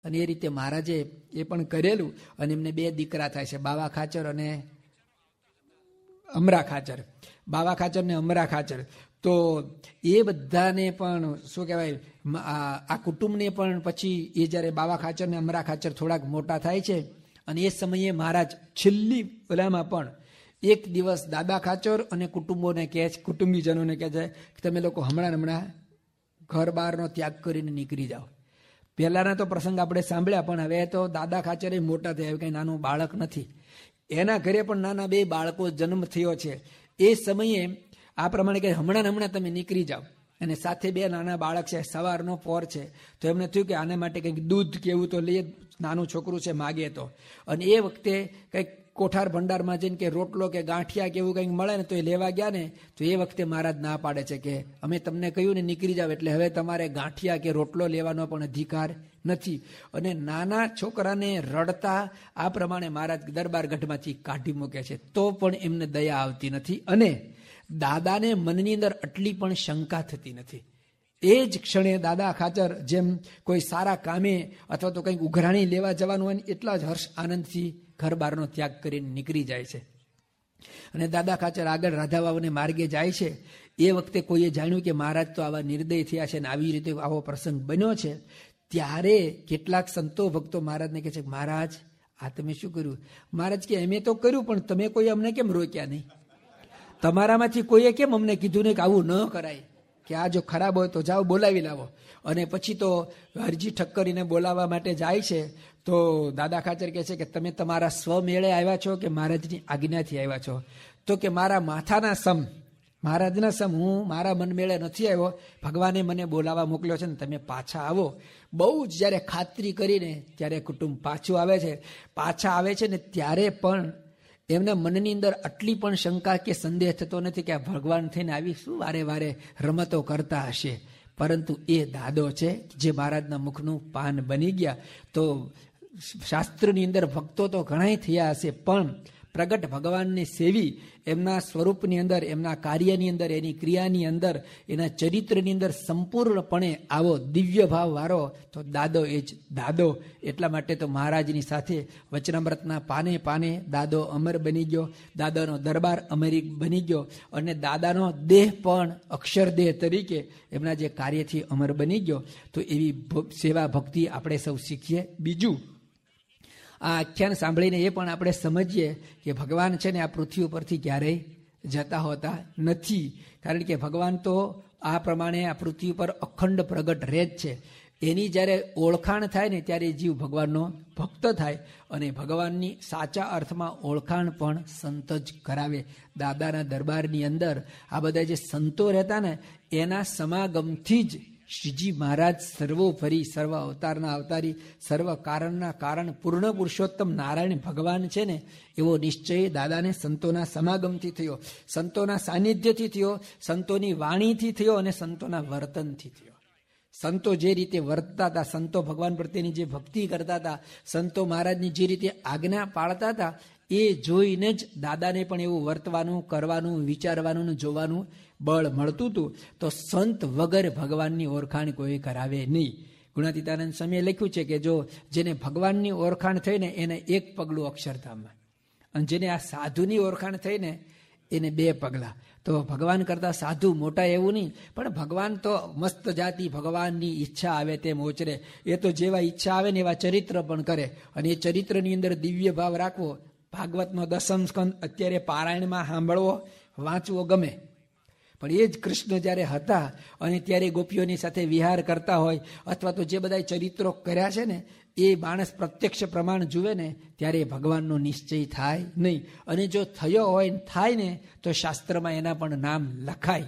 અને એ રીતે મહારાજે એ પણ કરેલું. અને એમને 2 દીકરા થાય છે, બાવા ખાચર અને અમરા ખાચર. બાવા ખાચર ને અમરા ખાચર. તો એ બધાને પણ શું કહેવાય, આ કુટુંબને પણ પછી એ જ્યારે બાવા ખાચર ને અમરા ખાચર થોડાક મોટા થાય છે, અને એ સમયે મહારાજ છેલ્લી ઓલામાં પણ એક દિવસ દાદા ખાચર અને કુટુંબોને કહે છે, કુટુંબીજનોને કહે છે કે તમે લોકો હમણાં ઘર બહારનો ત્યાગ કરીને નીકળી જાઓ. પહેલાના તો પ્રસંગ આપણે સાંભળ્યા, પણ હવે તો દાદા ખાચર મોટા થયા, કંઈ નાનું બાળક નથી. એના ઘરે પણ નાના 2 બાળકો જન્મ થયો છે. એ સમયે આ પ્રમાણે કે હમણાં તમે નીકળી જાઓ. અને સાથે 2 નાના બાળક છે, સવારનો પોર છે. તો એમને થયું કે આના માટે કંઈક દૂધ કેવું તો લઈએ, નાનું છોકરું છે માગે તો. અને એ વખતે કંઈક કોઠાર ભંડારમાં જઈને કે રોટલો કે ગાંઠિયા કે એવું કંઈક મળે ને તો એ લેવા ગયા ને, તો એ વખતે મહારાજ ના પાડે છે કે અમે તમને કહ્યું ને નીકળી જાવ, એટલે હવે તમારે ગાંઠિયા કે રોટલો લેવાનો પણ અધિકાર નથી. અને નાના છોકરાને રડતા આ પ્રમાણે મહારાજ દરબાર ગઢમાંથી કાઢી મૂકે છે, તો પણ એમને દયા આવતી નથી. અને દાદાને મનની અંદર આટલી પણ શંકા થતી નથી. એ જ ક્ષણે દાદા ખાચર જેમ કોઈ સારા કામે અથવા તો કંઈક ઉઘરાણી લેવા જવાનું હોય એટલા જ હર્ષ આનંદથી ઘર બહારનો ત્યાગ કરીને નીકળી જાય છે. અને દાદા ખાચર આગળ રાધાવાવને માર્ગે જાય છે. એ વખતે કોઈએ જાણ્યું કે મહારાજ તો આવા નિર્દય થયા છે અને આવી રીતે આવો પ્રસંગ બન્યો છે. ત્યારે કેટલાક સંતો ભક્તો મહારાજને કહે છે, મહારાજ આ તમે શું કર્યું? મહારાજ કે અમે તો કર્યું, પણ તમે કોઈ અમને કેમ રોક્યા નહીં? તમારામાંથી કોઈએ કેમ અમને કીધું નહીં કે આવું ન કરાય, કે આ જો ખરાબ હોય તો જાઓ બોલાવી લાવો? અને પછી તો હરજી ઠક્કરીને બોલાવવા માટે જાય છે. તો દાદા ખાચર કહે છે કે તમે તમારા સ્વમેળે આવ્યા છો કે મહારાજની આજ્ઞાથી આવ્યા છો? તો કે મારા માથાના સમ, મહારાજના સમ હું મારા મન મેળે નથી આવ્યો, ભગવાને મને બોલાવવા મોકલ્યો છે ને તમે પાછા આવો. બહુ જ જ્યારે ખાતરી કરીને ત્યારે કુટુંબ પાછું આવે છે. પાછા આવે છે ને ત્યારે પણ એમના મનની અંદર આટલી પણ શંકા કે સંદેહ થતો નથી કે આ ભગવાન થઈને આવી શું વારે વારે રમતો કરતા હશે. પરંતુ એ દાદો છે જે મહારાજના મુખનું પાન બની ગયા. તો શાસ્ત્રની અંદર ભક્તો તો ઘણા થયા હશે, પણ પ્રગટ ભગવાનને સેવી એમના સ્વરૂપની અંદર, એમના કાર્યની અંદર, એની ક્રિયાની અંદર, એના ચરિત્રની અંદર સંપૂર્ણપણે આવો દિવ્ય ભાવ વાળો તો દાદો એ જ દાદો. એટલા માટે તો મહારાજની સાથે વચનામૃતના પાને પાને દાદો અમર બની ગયો, દાદાનો દરબાર અમરી બની ગયો, અને દાદાનો દેહ પણ અક્ષરદેહ તરીકે એમના જે કાર્યથી અમર બની ગયો. તો એવી સેવા ભક્તિ આપણે સૌ શીખીએ. બીજું, આ આખ્યાન સાંભળીને એ પણ આપણે સમજીએ કે ભગવાન છે ને આ પૃથ્વી ઉપરથી ક્યારેય જતા હોતા નથી. કારણ કે ભગવાન તો આ પ્રમાણે આ પૃથ્વી પર અખંડ પ્રગટ રહે જ છે. એની જ્યારે ઓળખાણ થાય ને ત્યારે જીવ ભગવાનનો ભક્ત થાય, અને ભગવાનની સાચા અર્થમાં ઓળખાણ પણ સંત જ કરાવે. દાદાના દરબારની અંદર આ બધા જે સંતો રહેતા ને એના સમાગમથી જ શ્રીજી મહારાજ સર્વોપરી, સર્વ અવતારના અવતારી, સર્વ કારણના કારણ, પૂર્ણ પુરુષોત્તમ નારાયણ ભગવાન છે ને એવો નિશ્ચય દાદાને સંતોના સમાગમથી થયો, સંતોના સાનિધ્યથી થયો, સંતોની વાણીથી થયો અને સંતોના વર્તનથી થયો. સંતો જે રીતે વર્તતા હતા, સંતો ભગવાન પ્રત્યેની જે ભક્તિ કરતા હતા, સંતો મહારાજની જે રીતે આજ્ઞા પાળતા હતા, એ જોઈને જ દાદાને પણ એવું વર્તવાનું, કરવાનું, વિચારવાનું, જોવાનું બળ મળતું હતું. તો સંત વગર ભગવાનની ઓળખાણ કોઈ કરાવે નહીં. ગુણાતીતાનંદ સ્વામીએ લખ્યું છે કે જો જેને ભગવાનની ઓળખાણ થઈને એને 1 પગલું અક્ષરધામમાં, અને જેને આ સાધુની ઓળખાણ થઈને એને 2 પગલાં. તો ભગવાન કરતાં સાધુ મોટા એવું નહીં, પણ ભગવાન તો મસ્ત જાતિ, ભગવાનની ઈચ્છા આવે તેમ ઓચરે. એ તો જેવા ઈચ્છા આવે ને એવા ચરિત્ર પણ કરે, અને એ ચરિત્રની અંદર દિવ્ય ભાવ રાખવો. ભાગવતનો 10મ સ્કંદ અત્યારે પારાયણમાં સાંભળવો, વાંચવો ગમે, પણ એ જ કૃષ્ણ જ્યારે હતા અને ત્યારે ગોપીઓની સાથે વિહાર કરતા હોય, અથવા તો જે બધા ચરિત્રો કર્યા છે ને એ માણસ પ્રત્યક્ષ પ્રમાણ જુએ ને ત્યારે ભગવાનનો નિશ્ચય થાય નહીં. અને જો થયો હોય, થાય ને તો શાસ્ત્રમાં એના પણ નામ લખાય.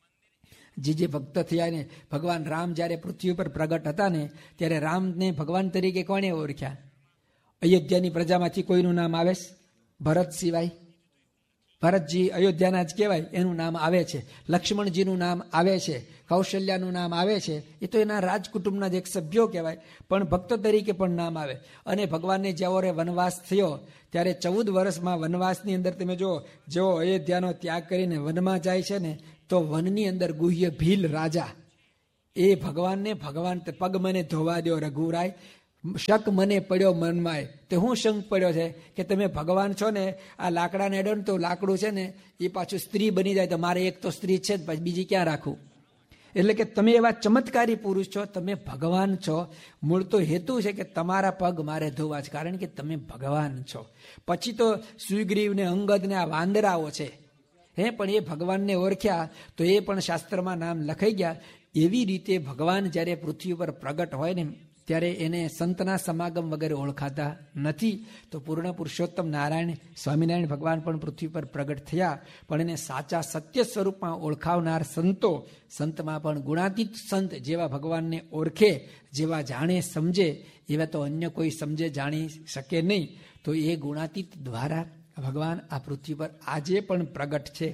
જે ભક્ત થયા ને, ભગવાન રામ જ્યારે પૃથ્વી પર પ્રગટ હતા ને ત્યારે રામને ભગવાન તરીકે કોણે ઓળખ્યા? અયોધ્યાની પ્રજામાંથી કોઈનું નામ આવે? ભરત સિવાય. ભરતજી અયોધ્યાના જ કહેવાય, એનું નામ આવે છે. લક્ષ્મણજીનું નામ આવે છે, કૌશલ્યાનું નામ આવે છે, એ તો એના રાજકુટુંબના જ એક સભ્યો કહેવાય, પણ ભક્ત તરીકે પણ નામ આવે. અને ભગવાનને જ્યારે વનવાસ થયો ત્યારે 14 વર્ષમાં વનવાસની અંદર તમે જો જેવો અયોધ્યાનો ત્યાગ કરીને વનમાં જાય છે ને, તો વનની અંદર ગુહ્ય ભીલ રાજા એ ભગવાન પગ મને ધોવા દો રઘુરાય, શક મને પડ્યો મનમાં, તે હું શંક પડ્યો છે કે તમે ભગવાન છો ને, આ લાકડાને અડો ને તો લાકડું છે ને એ પાછું સ્ત્રી બની જાય, તો મારે એક તો સ્ત્રી છે જ, પછી બીજી ક્યાં રાખું? એટલે કે તમે એવા ચમત્કારી પુરુષ છો, તમે ભગવાન છો. મૂળ તો હેતુ છે કે તમારા પગ મારે ધોવા છે, કારણ કે તમે ભગવાન છો. પછી તો સુગ્રીવ ને અંગદ ને આ વાંદરાઓ છે પણ એ ભગવાનને ઓળખ્યા તો એ પણ શાસ્ત્રમાં નામ લખાઈ ગયા. એવી રીતે ભગવાન જ્યારે પૃથ્વી પર પ્રગટ હોય ને ત્યારે એને સંતના સમાગમ વગેરે ઓળખાતા નથી. તો પૂર્ણ પુરુષોત્તમ નારાયણ સ્વામિનારાયણ ભગવાન પણ પૃથ્વી પર પ્રગટ થયા, પણ એને સાચા સત્ય સ્વરૂપમાં ઓળખાવનાર સંતમાં પણ ગુણાતીત સંત જેવા ભગવાનને ઓળખે, જેવા જાણે સમજે એવા તો અન્ય કોઈ સમજે જાણી શકે નહીં. તો એ ગુણાતીત દ્વારા ભગવાન આ પૃથ્વી પર આજે પણ પ્રગટ છે.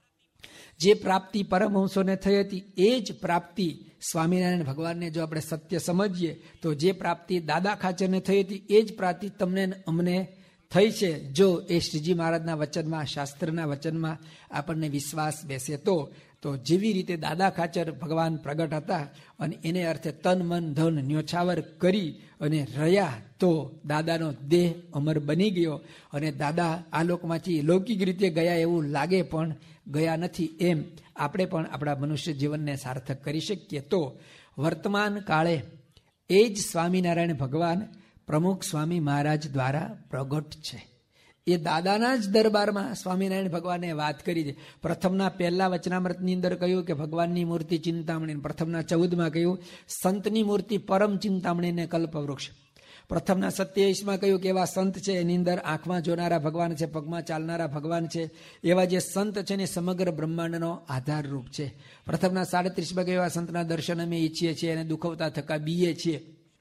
જે પ્રાપ્તિ પરમહંસોને થઈ હતી એ જ પ્રાપ્તિ સ્વામિનારાયણ ભગવાનને જો આપણે સત્ય સમજીએ તો જે પ્રાપ્તિ દાદા ખાચરને થઈ હતી એ જ પ્રાપ્તિ તમને અમને થઈ છે. જો એ શ્રીજી મહારાજના વચનમાં, શાસ્ત્રના વચનમાં આપણને વિશ્વાસ બેસે તો જેવી રીતે દાદા ખાચર ભગવાન પ્રગટ હતા અને એને અર્થે તન મન ધન ન્યોછાવર કરી અને રહ્યા, તો દાદાનો દેહ અમર બની ગયો અને દાદા આ લોકમાંથી લૌકિક રીતે ગયા એવું લાગે પણ ગયા નથી. એમ આપણે પણ આપણા મનુષ્ય જીવનને સાર્થક કરી શકીએ. તો વર્તમાન કાળે એ જ સ્વામિનારાયણ ભગવાન પ્રમુખ સ્વામી મહારાજ દ્વારા પ્રગટ છે. એ દાદાના જ દરબારમાં સ્વામિનારાયણ ભગવાને વાત કરી છે. પ્રથમના પહેલા વચનામૃતની અંદર કહ્યું કે ભગવાનની મૂર્તિ ચિંતામણી, પ્રથમના 14માં કહ્યું સંતની મૂર્તિ પરમ ચિંતામણીને કલ્પવૃક્ષ, પ્રથમના 27માં કહ્યું કે એવા સંત છે એની અંદર આંખમાં જોનારા ભગવાન છે, પગમાં ચાલનારા ભગવાન છે. એવા જે સંત છે ને સમગ્ર બ્રહ્માંડનો આધારરૂપ છે. પ્રથમના 37માં કહ્યું એવા સંતના દર્શન અમે ઈચ્છીએ છીએ અને દુખવતા થકા બીએ છીએ,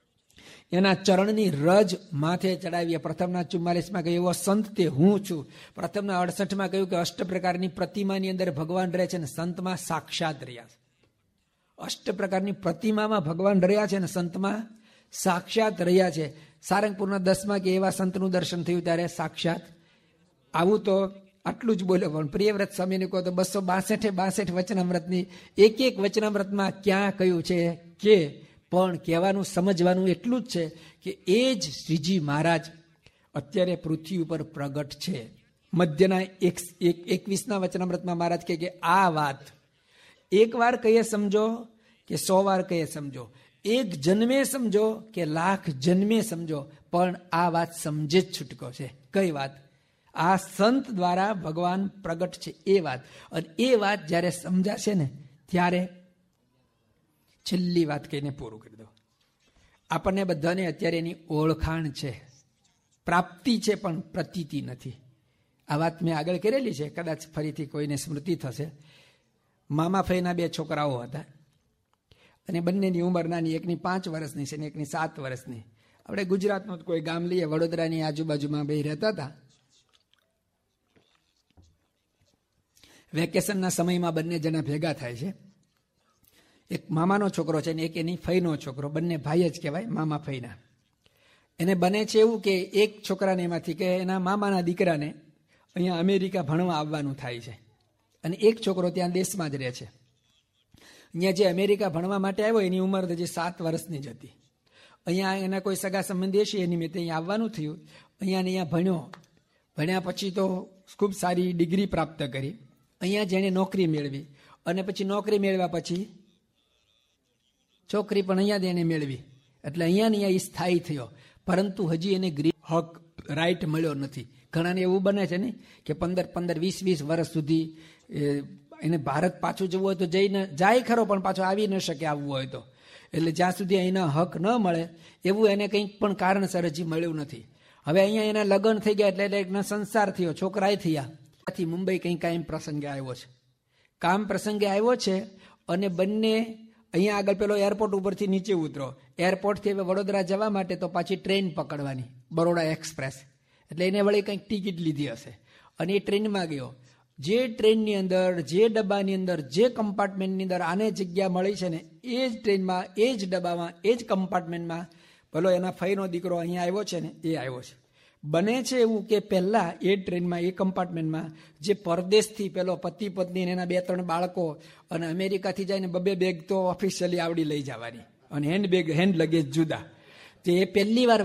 એના ચરણની રજ માથે ચડાવીએ. પ્રથમના 44માં કહ્યું એવો સંત તે હું છું. પ્રથમના 68માં કહ્યું કે અષ્ટ પ્રકારની પ્રતિમાની અંદર ભગવાન રહે છે અને સંતમાં સાક્ષાત રહ્યા છે. અષ્ટ પ્રકારની પ્રતિમામાં ભગવાન રહ્યા છે અને સંતમાં સાક્ષાત રહ્યા છે. સારંગપુરના 10માં કે એવા સંતનું દર્શન થયું ત્યારે સાક્ષાત. આવું તો આટલું જ બોલ્યો, પણ પ્રિયવ્રત સ્વામીને કહો તો 262 વચનામૃતની એક વચનામૃતમાં ક્યાં કહ્યું છે કે, પણ કહેવાનું સમજવાનું એટલું જ છે કે એ જ શ્રીજી મહારાજ અત્યારે પૃથ્વી ઉપર પ્રગટ છે. મધ્યના 21ના વચનામૃતમાં મહારાજ કહે કે આ વાત એક વાર કહીએ સમજો કે 100 વાર કહીએ સમજો, એક જન્મે સમજો કે લાખ જન્મે સમજો, પણ આ વાત સમજે જ છૂટકો છે. કઈ વાત? આ સંત દ્વારા ભગવાન પ્રગટ છે એ વાત. અને એ વાત જ્યારે સમજાશે ને ત્યારે છેલ્લી વાત કહીને પૂરું કરી દો. આપણને બધાને અત્યારે એની ઓળખાણ છે, પ્રાપ્તિ છે, પણ પ્રતીતિ નથી. આ વાત મેં આગળ કરેલી છે, કદાચ ફરીથી કોઈને સ્મૃતિ થશે. મામા ફઈના 2 છોકરાઓ હતા અને બંનેની ઉંમર નાની, એકની 5 વર્ષની છે ને એકની 7 વર્ષની. આપણે ગુજરાતનું કોઈ ગામ લઈએ, વડોદરાની આજુબાજુમાં બે રહેતા હતા. વેકેશનના સમયમાં બંને જણા ભેગા થાય છે. એક મામાનો છોકરો છે ને એક એની ફઈનો છોકરો, બંને ભાઈ જ કહેવાય, મામા ફઈના. એને બને છે એવું કે એક છોકરાને એમાંથી કે એના મામાના દીકરાને અહીંયા અમેરિકા ભણવા આવવાનું થાય છે અને એક છોકરો ત્યાં દેશમાં જ રહે છે. અહીંયા જે અમેરિકા ભણવા માટે આવ્યો એની ઉંમર હજી 7 વર્ષની જ હતી. અહીંયા એના કોઈ સગા સંબંધી હશે એ નિમિત્તે અહીંયા આવવાનું થયું. અહીંયા ભણ્યા પછી તો ખૂબ સારી ડિગ્રી પ્રાપ્ત કરી. અહીંયા જેણે નોકરી મેળવી અને પછી નોકરી મેળવ્યા પછી છોકરી પણ અહીંયા જ એને મેળવી, એટલે અહીંયા એ સ્થાયી થયો. પરંતુ હજી એને હક રાઈટ મળ્યો નથી. ઘણાને એવું બને છે ને કે 15-20 વર્ષ સુધી એને ભારત પાછું જવું હોય તો જાય ખરો, પણ પાછો આવી ન શકે આવવું હોય તો. એટલે જ્યાં સુધી અહીંના હક ન મળે એવું એને કંઈક પણ કારણસર હજી મળ્યું નથી. હવે અહીંયા એના લગ્ન થઈ ગયા એટલે એનો સંસાર થયો, છોકરાએ થયા. ત્યાંથી મુંબઈ કંઈ કામ પ્રસંગે આવ્યો છે, કામ પ્રસંગે આવ્યો છે અને બંને અહીંયા આગળ પેલો એરપોર્ટ ઉપરથી નીચે ઉતરો. એરપોર્ટથી હવે વડોદરા જવા માટે તો પાછી ટ્રેન પકડવાની, બરોડા એક્સપ્રેસ. એટલે એને વળી કંઈક ટિકિટ લીધી હશે અને એ ટ્રેનમાં ગયો. જે ટ્રેનની અંદર, જે ડબ્બાની અંદર, જે કમ્પાર્ટમેન્ટની અંદર આને જગ્યા મળી છે ને એ જ ટ્રેનમાં, એ જ ડબ્બામાં, એ જ કમ્પાર્ટમેન્ટમાં પેલો એના ફઈનો દીકરો અહીંયા આવ્યો છે ને એ આવ્યો છે. બને છે એવું કે પહેલાં એ ટ્રેનમાં, એ કમ્પાર્ટમેન્ટમાં જે પરદેશથી પેલો પતિ પત્ની એના 2-3 બાળકો અને અમેરિકાથી જઈને 2 બેગ તો ઓફિશિયલી આવડી લઈ જવાની અને હેન્ડ લગેજ જુદા. તે પહેલી વાર